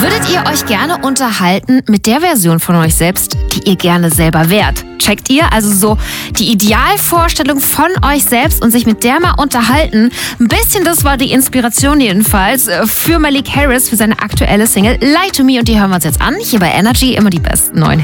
Würdet ihr euch gerne unterhalten mit der Version von euch selbst, die ihr gerne selber wärt? Checkt ihr? Also so die Idealvorstellung von euch selbst und sich mit der mal unterhalten. Ein bisschen das war die Inspiration jedenfalls für Malik Harris für seine aktuelle Single Lie to Me und die hören wir uns jetzt an. Hier bei Energy immer die besten neuen Hits.